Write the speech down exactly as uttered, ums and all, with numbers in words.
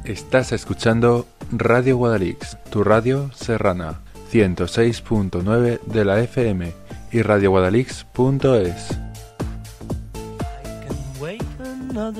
Estás escuchando Radio Guadalix, tu radio serrana, ciento seis punto nueve de la F M y radio guadalix punto es.